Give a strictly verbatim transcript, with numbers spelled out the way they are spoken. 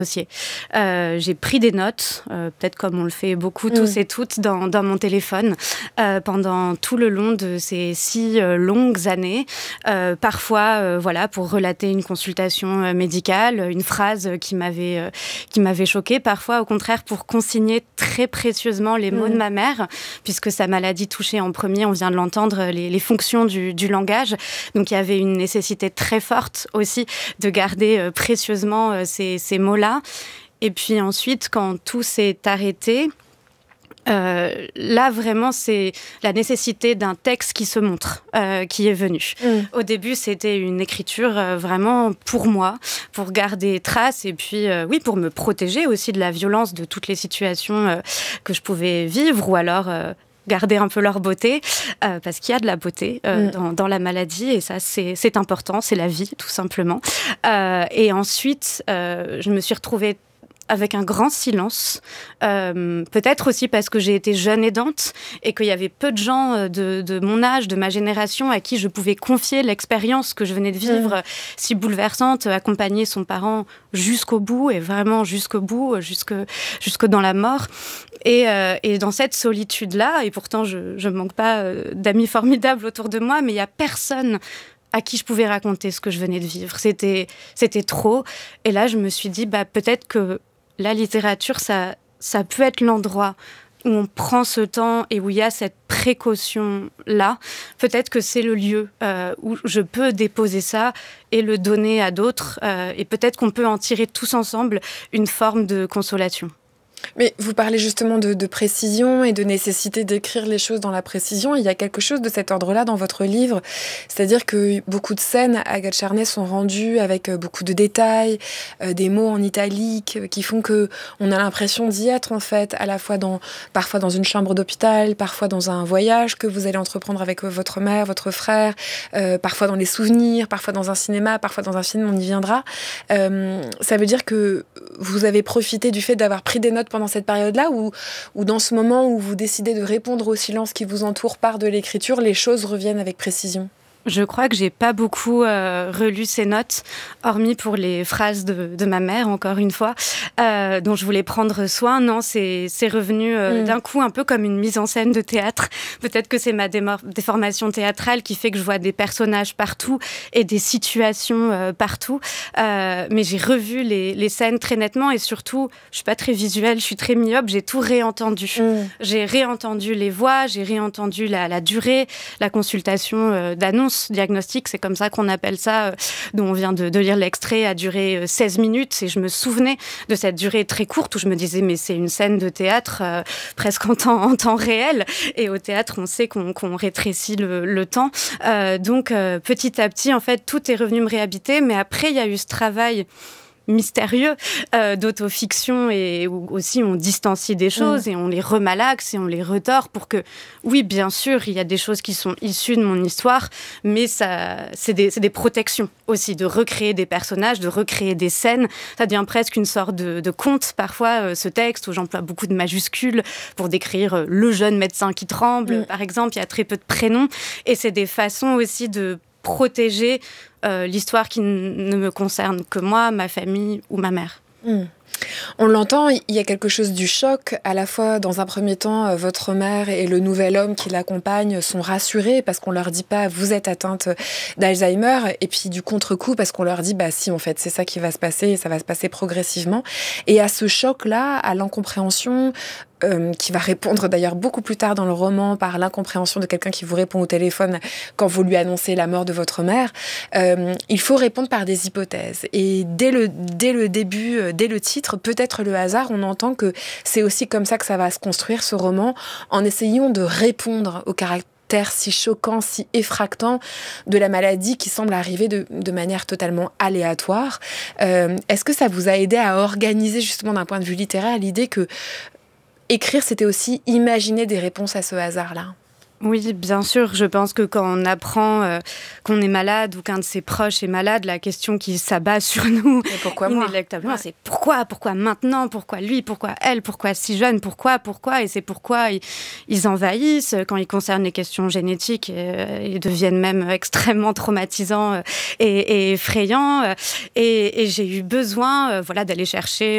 dossier. Euh, j'ai pris des notes, euh, peut-être comme on le fait beaucoup tous mmh. et toutes dans, dans mon téléphone, euh, pendant tout le long de ces six euh, longues années. Euh, parfois, euh, voilà, pour relater une consultation euh, médicale, une phrase qui m'avait, euh, qui m'avait choquée. Parfois, au contraire, pour consigner très précieusement les mots mmh. de ma mère, puisque sa maladie touchait en premier, on vient de l'entendre, les, les fonctions du, du langage. Donc, il y avait une nécessité très forte aussi de garder euh, précieusement euh, ces, ces mots-là. Et puis ensuite, quand tout s'est arrêté, euh, là vraiment c'est la nécessité d'un texte qui se montre, euh, qui est venu. Mmh. Au début, c'était une écriture euh, vraiment pour moi, pour garder trace et puis euh, oui, pour me protéger aussi de la violence de toutes les situations euh, que je pouvais vivre ou alors euh, garder un peu leur beauté, euh, parce qu'il y a de la beauté euh, mmh. dans, dans la maladie, et ça, c'est, c'est important, c'est la vie, tout simplement. Euh, et ensuite, euh, je me suis retrouvée avec un grand silence, euh, peut-être aussi parce que j'ai été jeune aidante et qu'il y avait peu de gens de, de mon âge, de ma génération, à qui je pouvais confier l'expérience que je venais de vivre, mmh. si bouleversante, accompagner son parent jusqu'au bout, et vraiment jusqu'au bout, jusque, jusque dans la mort. Et, euh, et dans cette solitude-là, et pourtant je ne manque pas euh, d'amis formidables autour de moi, mais il n'y a personne à qui je pouvais raconter ce que je venais de vivre. C'était, c'était trop. Et là, je me suis dit, bah, peut-être que la littérature, ça, ça peut être l'endroit où on prend ce temps et où il y a cette précaution-là. Peut-être que c'est le lieu euh, où je peux déposer ça et le donner à d'autres. Euh, et peut-être qu'on peut en tirer tous ensemble une forme de consolation. Mais vous parlez justement de, de précision et de nécessité d'écrire les choses dans la précision. Il y a quelque chose de cet ordre-là dans votre livre. C'est-à-dire que beaucoup de scènes, Agathe Charnay, sont rendues avec beaucoup de détails, euh, des mots en italique, euh, qui font qu'on a l'impression d'y être, en fait, à la fois dans, parfois dans une chambre d'hôpital, parfois dans un voyage que vous allez entreprendre avec votre mère, votre frère, euh, parfois dans les souvenirs, parfois dans un cinéma, parfois dans un film, on y viendra. Euh, ça veut dire que vous avez profité du fait d'avoir pris des notes pendant cette période-là, ou, ou dans ce moment où vous décidez de répondre au silence qui vous entoure par de l'écriture, les choses reviennent avec précision? Je crois que j'ai pas beaucoup euh, relu ces notes, hormis pour les phrases de, de ma mère, encore une fois, euh, dont je voulais prendre soin. Non, c'est, c'est revenu euh, mmh. d'un coup un peu comme une mise en scène de théâtre. Peut-être que c'est ma démor- déformation théâtrale qui fait que je vois des personnages partout et des situations euh, partout. Euh, mais j'ai revu les, les scènes très nettement, et surtout, je suis pas très visuelle, je suis très myope, j'ai tout réentendu. Mmh. J'ai réentendu les voix, j'ai réentendu la, la durée, la consultation euh, d'annonce diagnostic, c'est comme ça qu'on appelle ça, euh, dont on vient de, de lire l'extrait, a duré euh, seize minutes, et je me souvenais de cette durée très courte où je me disais mais c'est une scène de théâtre euh, presque en temps, en temps réel, et au théâtre on sait qu'on, qu'on rétrécit le, le temps, euh, donc euh, petit à petit en fait tout est revenu me réhabiter, mais après il y a eu ce travail mystérieux euh, d'autofiction, et où aussi on distancie des choses mmh. et on les remalaxe et on les retord pour que, oui, bien sûr, il y a des choses qui sont issues de mon histoire, mais ça, c'est des, c'est des protections aussi, de recréer des personnages, de recréer des scènes. Ça devient presque une sorte de, de conte, parfois, euh, ce texte, où j'emploie beaucoup de majuscules pour décrire euh, le jeune médecin qui tremble, mmh. par exemple. Il y a très peu de prénoms, et c'est des façons aussi de protéger euh, l'histoire qui n- ne me concerne que moi, ma famille ou ma mère. Mmh. On l'entend, il y a quelque chose du choc. À la fois, dans un premier temps, votre mère et le nouvel homme qui l'accompagne sont rassurés parce qu'on leur dit pas « vous êtes atteinte d'Alzheimer », et puis du contre-coup parce qu'on leur dit « bah si, en fait, c'est ça qui va se passer et ça va se passer progressivement ». Et à ce choc-là, à l'incompréhension, Euh, qui va répondre d'ailleurs beaucoup plus tard dans le roman par l'incompréhension de quelqu'un qui vous répond au téléphone quand vous lui annoncez la mort de votre mère, euh, il faut répondre par des hypothèses. Et dès le, dès le début, euh, dès le titre, peut-être le hasard, on entend que c'est aussi comme ça que ça va se construire, ce roman, en essayant de répondre au caractère si choquant, si effractant de la maladie qui semble arriver de, de manière totalement aléatoire. Euh, est-ce que ça vous a aidé à organiser justement d'un point de vue littéraire l'idée que écrire, c'était aussi imaginer des réponses à ce hasard-là? Oui, bien sûr. Je pense que quand on apprend euh, qu'on est malade ou qu'un de ses proches est malade, la question qui s'abat sur nous pourquoi inéluctablement, ouais. c'est pourquoi Pourquoi maintenant Pourquoi lui Pourquoi elle Pourquoi si jeune Pourquoi Pourquoi Et c'est pourquoi ils, ils envahissent quand ils concernent les questions génétiques, et, et deviennent même extrêmement traumatisants et, et effrayants. Et, et j'ai eu besoin euh, voilà, d'aller chercher